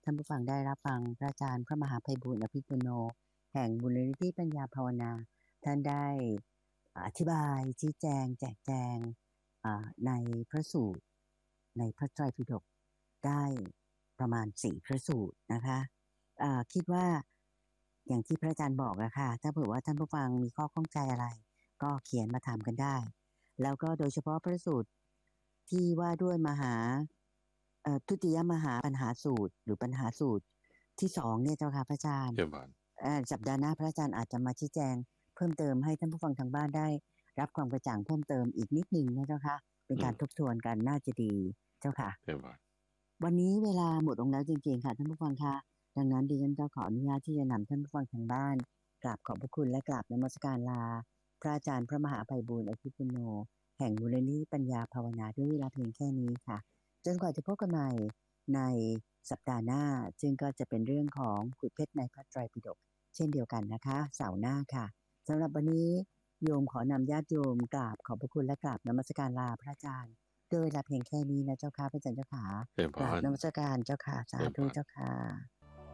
านผู้ฟังได้รับฟังพระอาจารย์พระมหาไพบูลย์อภิปุโนแห่งมูลนิธิปัญญาภาวนาท่านได้อธิบายชี้แจงแจกแจงในพระสูตรในพระไตรปิฎกได้ประมาณ4พระสูตรนะคะคิดว่าอย่างที่พระอาจารย์บอกอะค่ะถ้าเผื่อว่าท่านผู้ฟังมีข้อข้องใจอะไรก็เขียนมาถามกันได้แล้วก็โดยเฉพาะพระสูตรที่ว่าด้วยทุติยมหาปัญหาสูตรหรือปัญหาสูตรที่2เนี่ยเจ้าค่ะพระอาจารย์สัปดาห์หน้าพระอาจารย์อาจจะมาชี้แจงเพิ่มเติมให้ท่านผู้ฟังทางบ้านได้รับความกระจ่างเพิ่มเติมอีกนิดนึงนะเจ้าค่ะเป็นการทบทวนกันน่าจะดีเจ้าค่ะวันนี้เวลาหมดลงแล้วจริงๆค่ะท่านผู้ฟังค่ะดังนั้นดิฉันก็ขออนุญาตที่จะนำท่านผู้ฟังทางบ้านกราบขอบพระคุณและกราบนมัสการลาพระอาจารย์พระมหาไพบูลย์อภิปุโนแห่งมูลนิธิปัญญาภาวนาด้วยเวลาเพียงแค่นี้ค่ะจนกว่าจะพบกันใหม่ในสัปดาห์หน้าซึ่งก็จะเป็นเรื่องของขุดเพชรในพระไตรปิฎกเช่นเดียวกันนะคะเสาร์หน้าค่ะสำหรับวันนี้โยมขอนำญาติโยมกราบขอบพระคุณและกราบนมัสการลาพระอาจารย์ด้วยเวลาเพียงแค่นี้นะเจ้าค่ะพระอาจารย์เจ้าค่ะกราบนมัสการเจ้าค่ะสาธุเจ้าค่ะ